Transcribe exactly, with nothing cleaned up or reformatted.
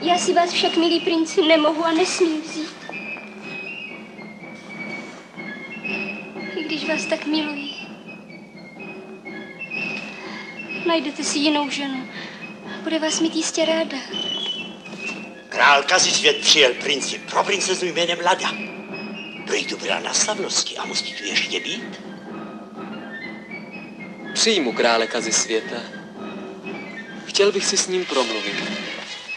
Já si vás však, milý princi, nemohu a nesmím vzít. I když vás tak miluji. Najdete si jinou ženu. Bude vás mít jistě ráda. Král Kazisvět přijel princi pro princezu jménem Lada. Prý tu byla na slavnosti a musí tu ještě být. Přijmu krále Kazisvěta. Chtěl bych si s ním promluvit.